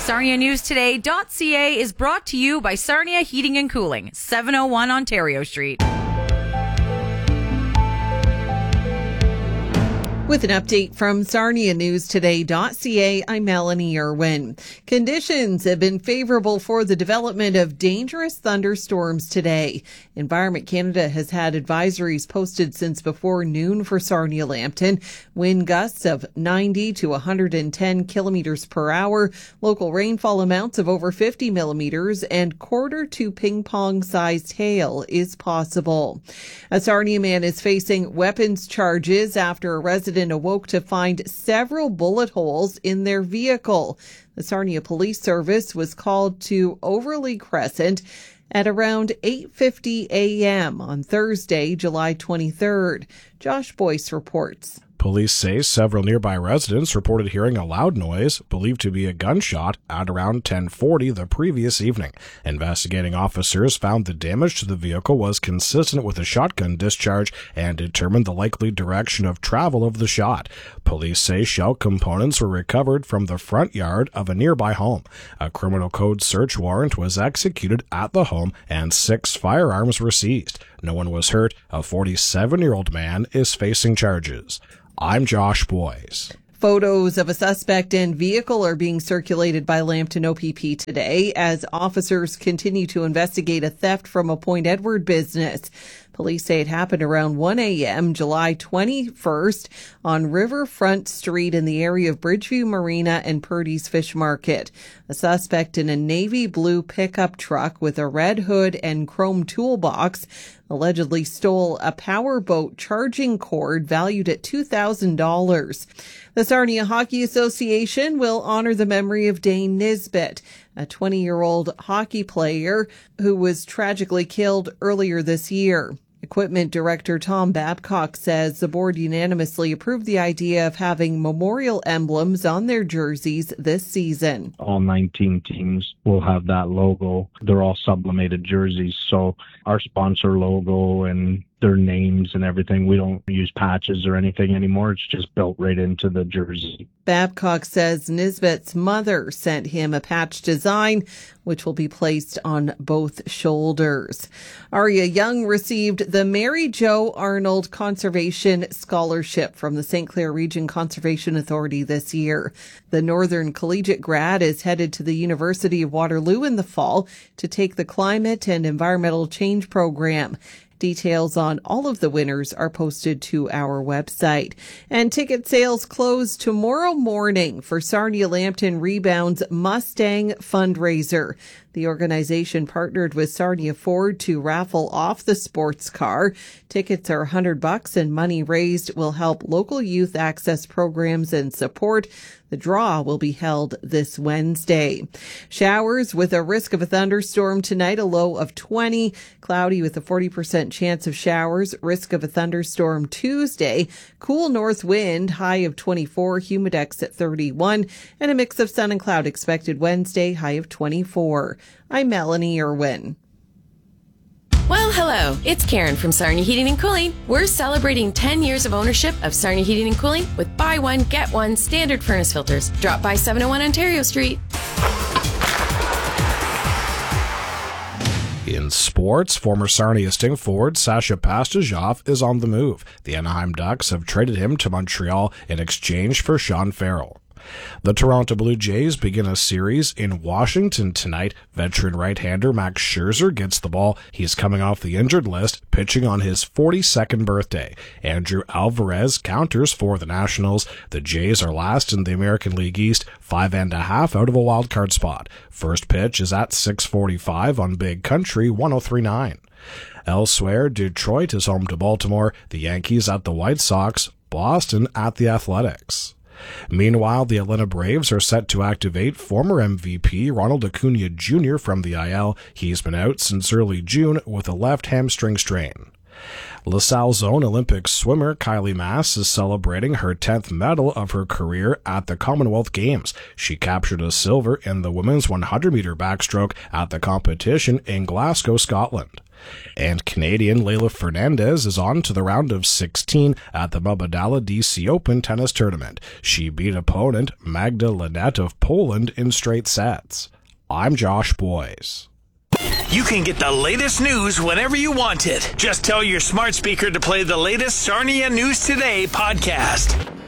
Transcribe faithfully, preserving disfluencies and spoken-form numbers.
Sarnia News Today dot C A is brought to you by Sarnia Heating and Cooling, seven oh one Ontario Street. With an update from Sarnia News Today dot C A, I'm Melanie Irwin. Conditions have been favorable for the development of dangerous thunderstorms today. Environment Canada has had advisories posted since before noon for Sarnia-Lambton. Wind gusts of ninety to one hundred ten kilometers per hour, local rainfall amounts of over fifty millimeters, and quarter to ping-pong-sized hail is possible. A Sarnia man is facing weapons charges after a resident awoke to find several bullet holes in their vehicle. The Sarnia Police Service was called to Overley Crescent at around eight fifty a.m. on Thursday, July twenty-third. Josh Boyce reports. Police say several nearby residents reported hearing a loud noise, believed to be a gunshot, at around ten forty the previous evening. Investigating officers found the damage to the vehicle was consistent with a shotgun discharge and determined the likely direction of travel of the shot. Police say shell components were recovered from the front yard of a nearby home. A criminal code search warrant was executed at the home and six firearms were seized. No one was hurt. A forty-seven-year-old man is facing charges. I'm Josh Boyce. Photos of a suspect and vehicle are being circulated by Lambton O P P today as officers continue to investigate a theft from a Point Edward business. Police say it happened around one a.m. July twenty-first on Riverfront Street in the area of Bridgeview Marina and Purdy's Fish Market. A suspect in a navy blue pickup truck with a red hood and chrome toolbox allegedly stole a powerboat charging cord valued at two thousand dollars. The Sarnia Hockey Association will honor the memory of Dane Nisbet, a twenty-year-old hockey player who was tragically killed earlier this year. Equipment Director Tom Babcock says the board unanimously approved the idea of having memorial emblems on their jerseys this season. All nineteen teams will have that logo. They're all sublimated jerseys, so our sponsor logo and their names and everything, we don't use patches or anything anymore. It's just built right into the jersey. Babcock says Nisbet's mother sent him a patch design, which will be placed on both shoulders. Aria Young received the Mary Jo Arnold Conservation Scholarship from the Saint Clair Region Conservation Authority this year. The Northern Collegiate grad is headed to the University of Waterloo in the fall to take the Climate and Environmental Change program. Details on all of the winners are posted to our website. And ticket sales close tomorrow morning for Sarnia-Lambton Rebound's Mustang fundraiser. The organization partnered with Sarnia Ford to raffle off the sports car. Tickets are one hundred bucks and money raised will help local youth access programs and support. The draw will be held this Wednesday. Showers with a risk of a thunderstorm tonight, a low of twenty. Cloudy with a forty percent chance of showers, risk of a thunderstorm Tuesday. Cool north wind, high of twenty-four, humidex at thirty-one, and a mix of sun and cloud expected Wednesday, high of twenty-four. I'm Melanie Irwin. Well, hello. It's Karen from Sarnia Heating and Cooling. We're celebrating ten years of ownership of Sarnia Heating and Cooling with buy one, get one standard furnace filters. Drop by seven oh one Ontario Street. In sports, former Sarnia Sting forward Sasha Pastujov is on the move. The Anaheim Ducks have traded him to Montreal in exchange for Sean Farrell. The Toronto Blue Jays begin a series in Washington tonight. Veteran right-hander Max Scherzer gets the ball. He's coming off the injured list, pitching on his forty-second birthday. Andrew Alvarez counters for the Nationals. The Jays are last in the American League East, five and a half out of a wild card spot. First pitch is at six forty-five on Big Country one oh three point nine. Elsewhere, Detroit is home to Baltimore, the Yankees at the White Sox, Boston at the Athletics. Meanwhile, the Atlanta Braves are set to activate former M V P Ronald Acuna Junior from the I L. He's been out since early June with a left hamstring strain. LaSalle's own Olympic swimmer Kylie Mass is celebrating her tenth medal of her career at the Commonwealth Games. She captured a silver in the women's one hundred meter backstroke at the competition in Glasgow, Scotland. And Canadian Leylah Fernandez is on to the round of sixteen at the Mubadala D C Open tennis tournament. She beat opponent Magda Linette of Poland in straight sets. I'm Josh Boyes. You can get the latest news whenever you want it. Just tell your smart speaker to play the latest Sarnia News Today podcast.